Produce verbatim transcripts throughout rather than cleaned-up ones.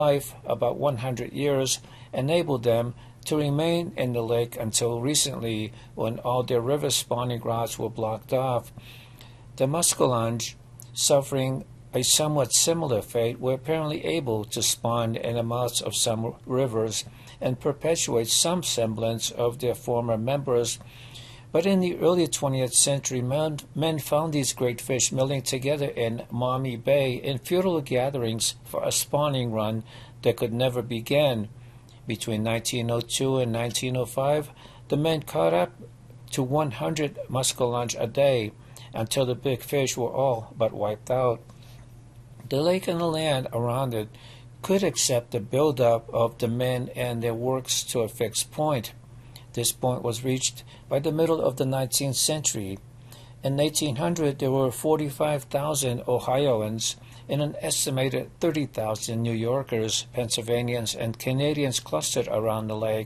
life, about one hundred years, enabled them to remain in the lake until recently, when all their river spawning grounds were blocked off. The muskellunge, suffering a somewhat similar fate, were apparently able to spawn in the mouths of some rivers and perpetuate some semblance of their former members. But in the early twentieth century, men, men found these great fish milling together in Maumee Bay in futile gatherings for a spawning run that could never begin. Between nineteen oh two and nineteen oh five, the men caught up to one hundred muskellunge a day, until the big fish were all but wiped out. The lake and the land around it could accept the build-up of the men and their works to a fixed point. This point was reached by the middle of the nineteenth century. In eighteen hundred, there were forty-five thousand Ohioans and an estimated thirty thousand New Yorkers, Pennsylvanians, and Canadians clustered around the lake.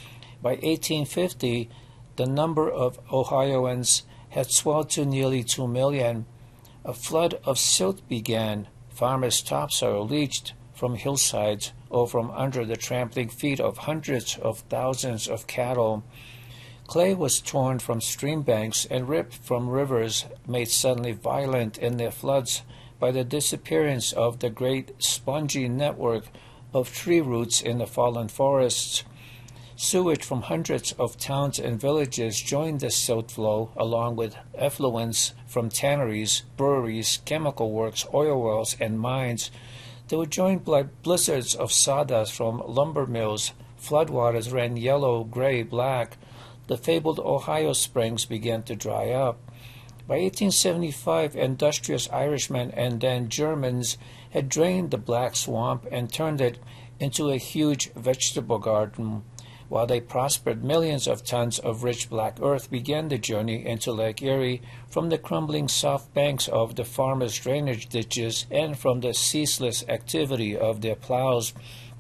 By eighteen fifty, the number of Ohioans had swelled to nearly two million. A flood of silt began. Farmers' topsoil leached from hillsides or from under the trampling feet of hundreds of thousands of cattle. Clay was torn from stream banks and ripped from rivers, made suddenly violent in their floods by the disappearance of the great spongy network of tree roots in the fallen forests. Sewage from hundreds of towns and villages joined the silt flow, along with effluents from tanneries, breweries, chemical works, oil wells, and mines. They were joined by blizzards of sawdust from lumber mills. Floodwaters ran yellow, gray, black. The fabled Ohio springs began to dry up. By eighteen seventy-five, industrious Irishmen and then Germans had drained the black swamp and turned it into a huge vegetable garden. While they prospered, millions of tons of rich black earth began the journey into Lake Erie from the crumbling soft banks of the farmers' drainage ditches and from the ceaseless activity of their plows.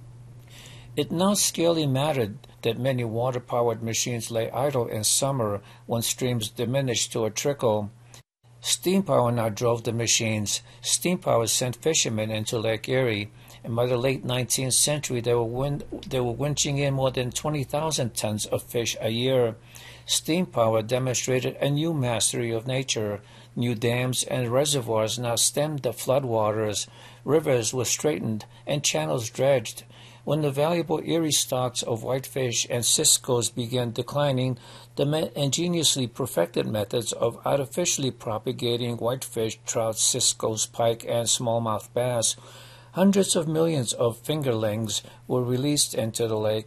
It now scarcely mattered that many water-powered machines lay idle in summer when streams diminished to a trickle. Steam power now drove the machines. Steam power sent fishermen into Lake Erie, and by the late nineteenth century they were, win- they were winching in more than twenty thousand tons of fish a year. Steam power demonstrated a new mastery of nature. New dams and reservoirs now stemmed the floodwaters. Rivers were straightened and channels dredged. When the valuable Erie stocks of whitefish and ciscos began declining, the men ingeniously perfected methods of artificially propagating whitefish, trout, ciscos, pike, and smallmouth bass. Hundreds of millions of fingerlings were released into the lake,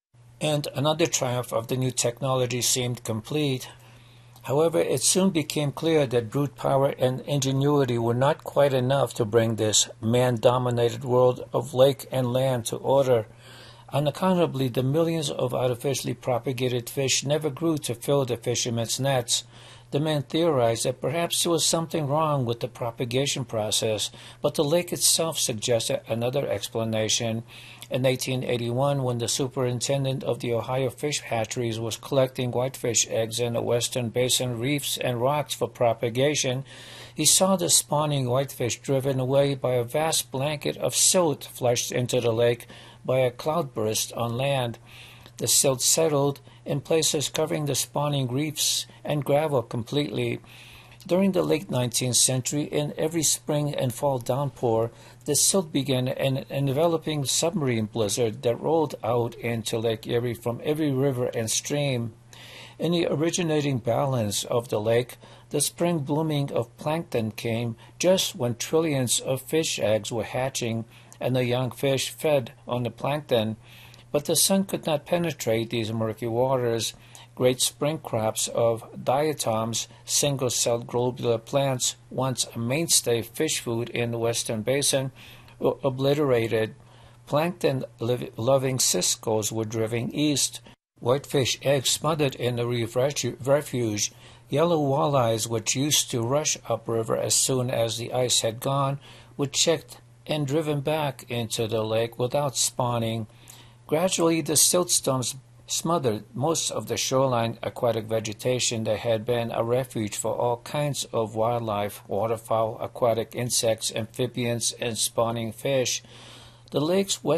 and another triumph of the new technology seemed complete. However, it soon became clear that brute power and ingenuity were not quite enough to bring this man-dominated world of lake and land to order. Unaccountably, the millions of artificially propagated fish never grew to fill the fishermen's nets. The men theorized that perhaps there was something wrong with the propagation process, but the lake itself suggested another explanation. In eighteen eighty-one, when the superintendent of the Ohio fish hatcheries was collecting whitefish eggs in the western basin reefs and rocks for propagation, he saw the spawning whitefish driven away by a vast blanket of silt flushed into the lake by a cloudburst on land. The silt settled in places covering the spawning reefs and gravel completely. During the late nineteenth century, in every spring and fall downpour, the silt began an enveloping submarine blizzard that rolled out into Lake Erie from every river and stream. In the originating balance of the lake, the spring blooming of plankton came just when trillions of fish eggs were hatching, and the young fish fed on the plankton. But the sun could not penetrate these murky waters. Great spring crops of diatoms, single-celled globular plants, once a mainstay fish food in the western basin, were obliterated. Plankton-loving ciscos were driven east. Whitefish eggs smothered in the reef refuge. Yellow walleyes, which used to rush upriver as soon as the ice had gone, were checked and driven back into the lake without spawning. Gradually, the silt storms smothered most of the shoreline aquatic vegetation that had been a refuge for all kinds of wildlife, waterfowl, aquatic insects, amphibians, and spawning fish. The lake's